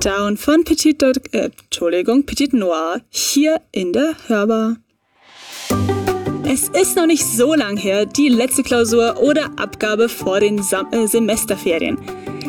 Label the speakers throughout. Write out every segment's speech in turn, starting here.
Speaker 1: Down von Petit Noir hier in der Hörbar. Es ist noch nicht so lang her, die letzte Klausur oder Abgabe vor den Semesterferien.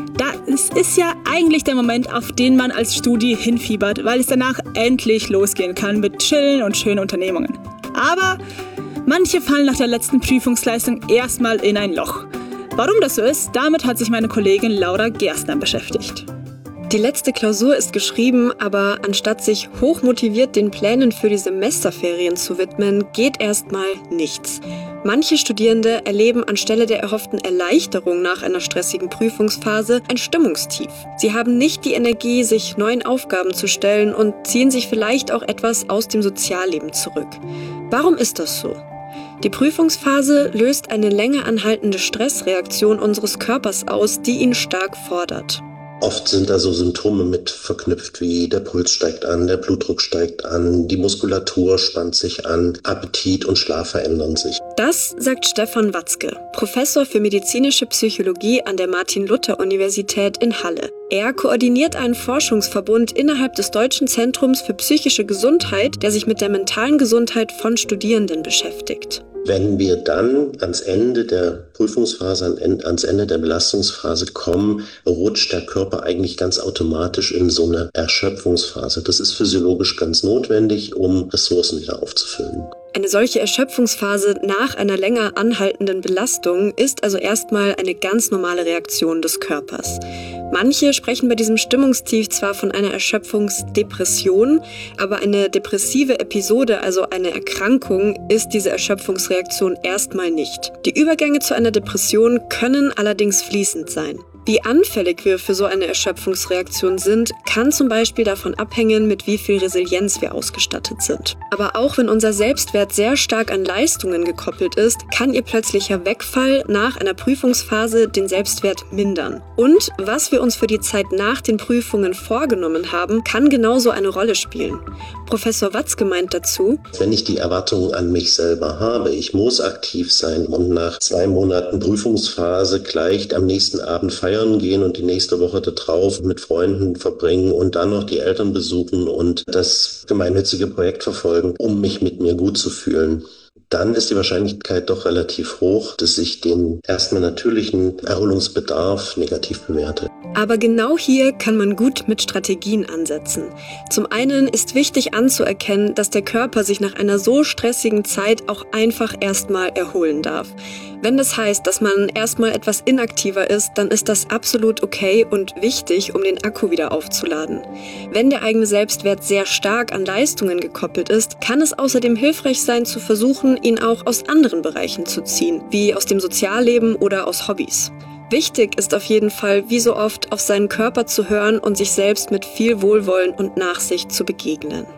Speaker 1: Das ist ja eigentlich der Moment, auf den man als Studi hinfiebert, weil es danach endlich losgehen kann mit Chillen und schönen Unternehmungen. Aber manche fallen nach der letzten Prüfungsleistung erstmal in ein Loch. Warum das so ist, damit hat sich meine Kollegin Laura Gerstner beschäftigt.
Speaker 2: Die letzte Klausur ist geschrieben, aber anstatt sich hochmotiviert den Plänen für die Semesterferien zu widmen, geht erstmal nichts. Manche Studierende erleben anstelle der erhofften Erleichterung nach einer stressigen Prüfungsphase ein Stimmungstief. Sie haben nicht die Energie, sich neuen Aufgaben zu stellen und ziehen sich vielleicht auch etwas aus dem Sozialleben zurück. Warum ist das so? Die Prüfungsphase löst eine länger anhaltende Stressreaktion unseres Körpers aus, die ihn stark fordert.
Speaker 3: Oft sind da so Symptome mit verknüpft wie der Puls steigt an, der Blutdruck steigt an, die Muskulatur spannt sich an, Appetit und Schlaf verändern sich.
Speaker 2: Das sagt Stefan Watzke, Professor für medizinische Psychologie an der Martin-Luther-Universität in Halle. Er koordiniert einen Forschungsverbund innerhalb des Deutschen Zentrums für psychische Gesundheit, der sich mit der mentalen Gesundheit von Studierenden beschäftigt.
Speaker 3: Wenn wir dann ans Ende der Prüfungsphase, ans Ende der Belastungsphase kommen, rutscht der Körper eigentlich ganz automatisch in so eine Erschöpfungsphase. Das ist physiologisch ganz notwendig, um Ressourcen wieder aufzufüllen.
Speaker 2: Eine solche Erschöpfungsphase nach einer länger anhaltenden Belastung ist also erstmal eine ganz normale Reaktion des Körpers. Manche sprechen bei diesem Stimmungstief zwar von einer Erschöpfungsdepression, aber eine depressive Episode, also eine Erkrankung, ist diese Erschöpfungsreaktion erstmal nicht. Die Übergänge zu einer Depression können allerdings fließend sein. Wie anfällig wir für so eine Erschöpfungsreaktion sind, kann zum Beispiel davon abhängen, mit wie viel Resilienz wir ausgestattet sind. Aber auch wenn unser Selbstwert sehr stark an Leistungen gekoppelt ist, kann ihr plötzlicher Wegfall nach einer Prüfungsphase den Selbstwert mindern. Und was wir uns für die Zeit nach den Prüfungen vorgenommen haben, kann genauso eine Rolle spielen. Professor Watzke meint dazu:
Speaker 3: Wenn ich die Erwartungen an mich selber habe, ich muss aktiv sein und nach 2 Monaten Prüfungsphase gleich am nächsten Abend feiern gehen und die nächste Woche darauf mit Freunden verbringen und dann noch die Eltern besuchen und das gemeinnützige Projekt verfolgen, um mich mit mir gut zu fühlen, dann ist die Wahrscheinlichkeit doch relativ hoch, dass ich den erstmal natürlichen Erholungsbedarf negativ bewerte.
Speaker 2: Aber genau hier kann man gut mit Strategien ansetzen. Zum einen ist wichtig anzuerkennen, dass der Körper sich nach einer so stressigen Zeit auch einfach erstmal erholen darf. Wenn das heißt, dass man erstmal etwas inaktiver ist, dann ist das absolut okay und wichtig, um den Akku wieder aufzuladen. Wenn der eigene Selbstwert sehr stark an Leistungen gekoppelt ist, kann es außerdem hilfreich sein, zu versuchen, ihn auch aus anderen Bereichen zu ziehen, wie aus dem Sozialleben oder aus Hobbys. Wichtig ist auf jeden Fall, wie so oft, auf seinen Körper zu hören und sich selbst mit viel Wohlwollen und Nachsicht zu begegnen.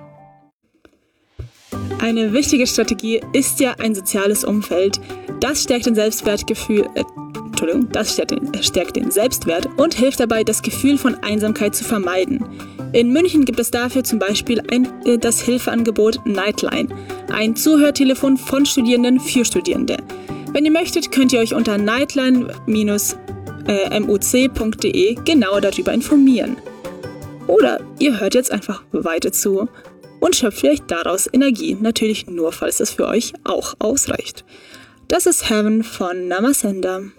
Speaker 1: Eine wichtige Strategie ist ja ein soziales Umfeld. Das stärkt den stärkt den Selbstwert und hilft dabei, das Gefühl von Einsamkeit zu vermeiden. In München gibt es dafür zum Beispiel das Hilfeangebot Nightline, ein Zuhörtelefon von Studierenden für Studierende. Wenn ihr möchtet, könnt ihr euch unter nightline-muc.de genauer darüber informieren. Oder ihr hört jetzt einfach weiter zu und schöpft vielleicht daraus Energie, natürlich nur, falls es für euch auch ausreicht. Das ist Heaven von Namasenda.